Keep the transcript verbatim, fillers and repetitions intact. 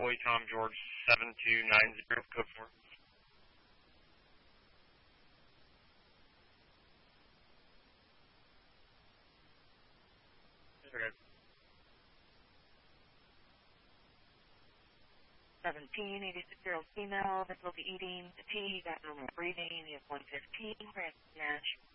Oi Tom George seven two nine zero, code four. Okay. seventeen, eighty-six year old female, difficulty eating, fatigue, abnormal breathing, you have one fifteen, match.